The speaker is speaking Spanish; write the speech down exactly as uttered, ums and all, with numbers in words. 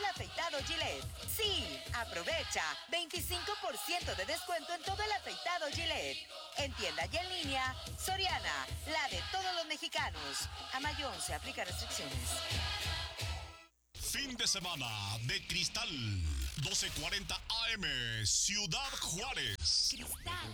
el afeitado Gillette. Sí, aprovecha veinticinco por ciento de descuento en todo el afeitado Gillette. En tienda y en línea, Soriana, la de todos los mexicanos. A mayo once, aplica restricciones. Fin de semana de Cristal, doce cuarenta A M, Ciudad Juárez. Cristal.